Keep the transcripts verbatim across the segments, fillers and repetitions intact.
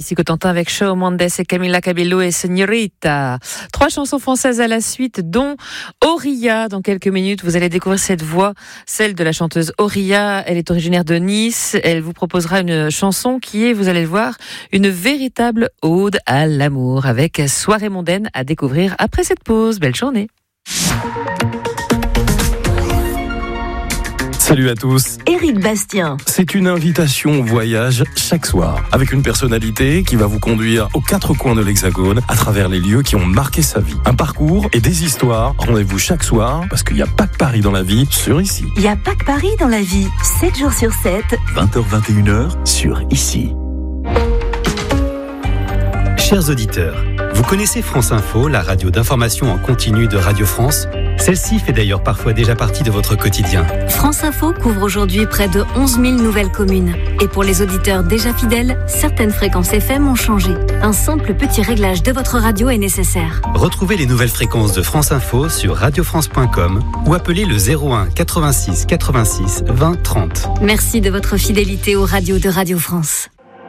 Ici Cotentin avec Shawn Mendes et Camila Cabello et Señorita. Trois chansons françaises à la suite, dont Auria. Dans quelques minutes, vous allez découvrir cette voix, celle de la chanteuse Auria. Elle est originaire de Nice. Elle vous proposera une chanson qui est, vous allez le voir, une véritable ode à l'amour, avec Soirée mondaine à découvrir après cette pause. Belle journée. Salut à tous. Éric Bastien. C'est une invitation au voyage chaque soir, avec une personnalité qui va vous conduire aux quatre coins de l'Hexagone, à travers les lieux qui ont marqué sa vie. Un parcours et des histoires. Rendez-vous chaque soir, parce qu'il n'y a pas que Paris dans la vie, sur Ici. Il n'y a pas que Paris dans la vie. sept jours sur sept. vingt heures vingt et une heures sur Ici. Chers auditeurs, vous connaissez France Info, la radio d'information en continu de Radio France ? Celle-ci fait d'ailleurs parfois déjà partie de votre quotidien. France Info couvre aujourd'hui près de onze mille nouvelles communes. Et pour les auditeurs déjà fidèles, certaines fréquences F M ont changé. Un simple petit réglage de votre radio est nécessaire. Retrouvez les nouvelles fréquences de France Info sur radio france point com ou appelez le zéro un quatre-vingt-six quatre-vingt-six vingt trente. Merci de votre fidélité aux radios de Radio France.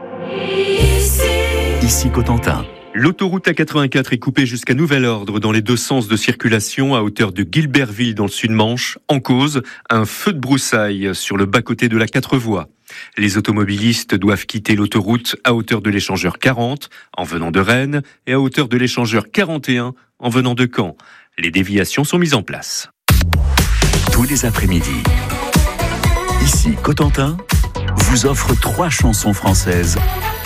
Ici Cotentin. L'autoroute A quatre-vingt-quatre est coupée jusqu'à nouvel ordre dans les deux sens de circulation à hauteur de Guilbertville dans le Sud-Manche. En cause, un feu de broussailles sur le bas-côté de la quatre voies. Les automobilistes doivent quitter l'autoroute à hauteur de l'échangeur quarante en venant de Rennes et à hauteur de l'échangeur quarante et un en venant de Caen. Les déviations sont mises en place. Tous les après-midi, Ici Cotentin vous offre trois chansons françaises